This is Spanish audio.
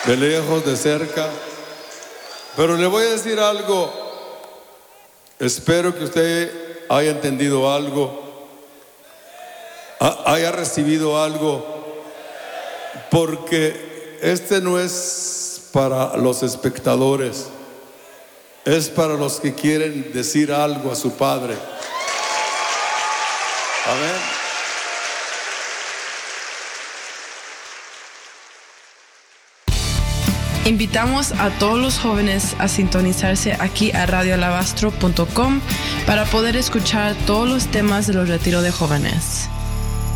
de lejos, de cerca. Pero le voy a decir algo. Espero que usted haya entendido algo, haya recibido algo, porque este no es para los espectadores, es para los que quieren decir algo a su Padre. Amén. Invitamos a todos los jóvenes a sintonizarse aquí a radioalabastro.com para poder escuchar todos los temas de los retiros de jóvenes.